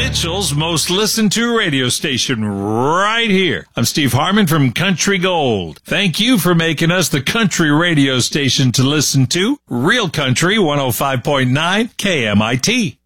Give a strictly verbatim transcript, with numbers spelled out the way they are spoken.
Mitchell's most listened to radio station right here. I'm Steve Harmon from Country Gold. Thank you for making us the country radio station to listen to. Real Country one oh five point nine K M I T.